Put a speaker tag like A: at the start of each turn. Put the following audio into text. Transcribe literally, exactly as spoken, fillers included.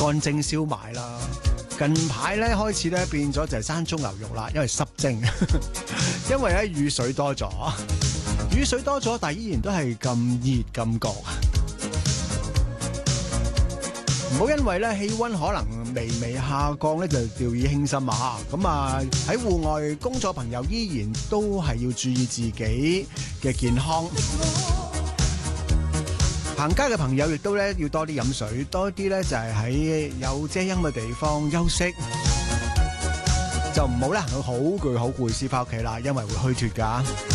A: 乾蒸燒賣啦。近排咧開始咧變咗就係山竹牛肉啦，因為濕蒸，因為咧雨水多咗，雨水多咗，但係依然都係咁熱咁焗。唔好因為咧氣溫可能微微下降咧就掉以輕心啊！咁啊喺戶外工作朋友依然都係要注意自己嘅健康。行街嘅朋友亦都咧要多啲飲水，多啲咧就係喺有遮陰嘅地方休息，就唔好咧行到好攰好攰先翻屋企啦，因為會虛脫㗎。